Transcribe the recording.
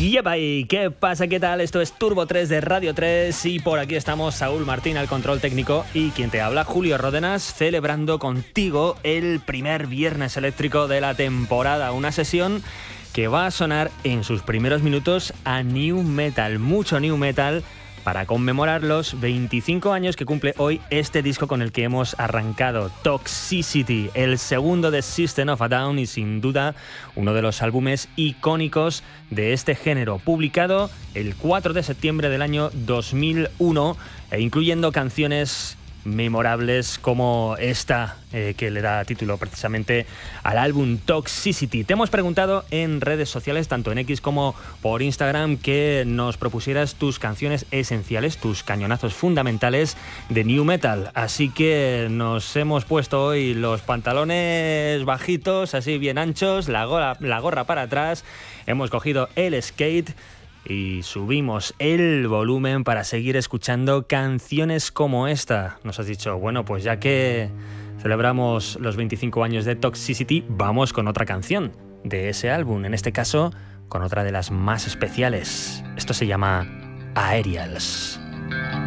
Yepa, ¿y qué pasa? ¿Qué tal? Esto es Turbo 3 de Radio 3 y por aquí estamos Saúl Martín al control técnico y quien te habla, Julio Ródenas, celebrando contigo el primer viernes eléctrico de la temporada. Una sesión que va a sonar en sus primeros minutos a New Metal, mucho New Metal, para conmemorar los 25 años que cumple hoy este disco con el que hemos arrancado, Toxicity, el segundo de System of a Down y sin duda uno de los álbumes icónicos de este género, publicado el 4 de septiembre del año 2001 e incluyendo canciones memorables como esta que le da título precisamente al álbum Toxicity. Te hemos preguntado en redes sociales, tanto en X como por Instagram, que nos propusieras tus canciones esenciales, tus cañonazos fundamentales de New Metal. Así que nos hemos puesto hoy los pantalones bajitos, así bien anchos, la gorra para atrás, hemos cogido el skate y subimos el volumen para seguir escuchando canciones como esta. Nos has dicho, bueno, pues ya que celebramos los 25 años de Toxicity, vamos con otra canción de ese álbum, en este caso con otra de las más especiales. Esto se llama Aerials.